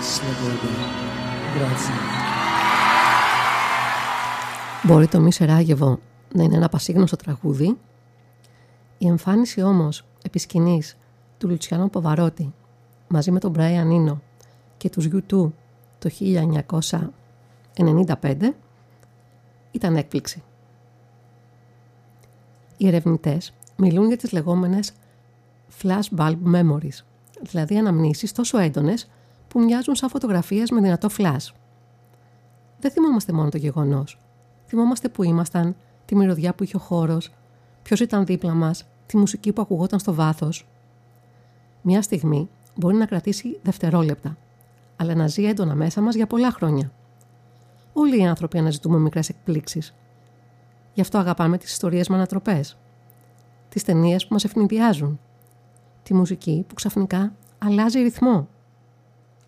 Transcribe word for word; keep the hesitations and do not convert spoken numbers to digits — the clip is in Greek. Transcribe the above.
Μπορεί το Μη Σεράγεβο να είναι ένα πασίγνωστο τραγούδι. Η εμφάνιση όμως επί σκηνής του Λουτσιάνο Παβαρότη μαζί με τον Μπράιαν Ίνο και τους γιου τού το χίλια εννιακόσια ενενήντα πέντε ήταν έκπληξη. Οι ερευνητές μιλούν για τις λεγόμενες flash bulb memories, δηλαδή αναμνήσεις τόσο έντονες που μοιάζουν σαν φωτογραφίες με δυνατό flash. Δεν θυμόμαστε μόνο το γεγονός. Θυμόμαστε που ήμασταν, τη μυρωδιά που είχε ο χώρος, ποιος ήταν δίπλα μας, τη μουσική που ακουγόταν στο βάθος. Μια στιγμή μπορεί να κρατήσει δευτερόλεπτα, αλλά να ζει έντονα μέσα μας για πολλά χρόνια. Όλοι οι άνθρωποι αναζητούμε μικρές εκπλήξεις. Γι' αυτό αγαπάμε τις ιστορίες με ανατροπές, τις ταινίες που μας ευνηδιάζουν, τη μουσική που ξαφνικά αλλάζει ρυθμό.